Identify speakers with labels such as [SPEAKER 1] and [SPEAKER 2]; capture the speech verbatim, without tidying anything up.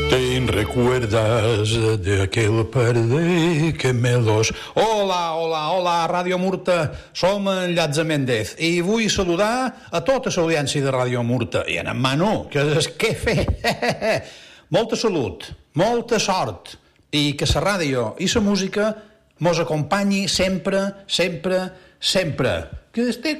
[SPEAKER 1] ¿Te recuerdas de aquel parder que me los... Hola, hola, hola, Ràdio Murta. Som en Llats Méndez i vull saludar a tota l'audiència de Ràdio Murta. I en Manu, que és què fer? Molta salut, molta sort i que la ràdio i la música mos acompanyi sempre, sempre, sempre. Que este